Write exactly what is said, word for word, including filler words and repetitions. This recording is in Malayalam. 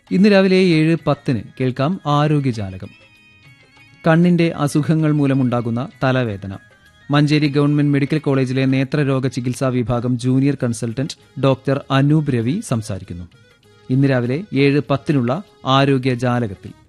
ഇന്ന് രാവിലെ ഏഴ് പത്തിന് കേൾക്കാം ആരോഗ്യജാലകം. കണ്ണിന്റെ അസുഖങ്ങൾ മൂലമുണ്ടാകുന്ന തലവേദന. മഞ്ചേരി ഗവൺമെന്റ് മെഡിക്കൽ കോളേജിലെ നേത്രരോഗ ചികിത്സാ വിഭാഗം junior consultant doctor Anoop Ravi സംസാരിക്കുന്നു. ഇന്ന് രാവിലെ ഏഴ് പത്തിനുള്ള ആരോഗ്യജാലകത്തിൽ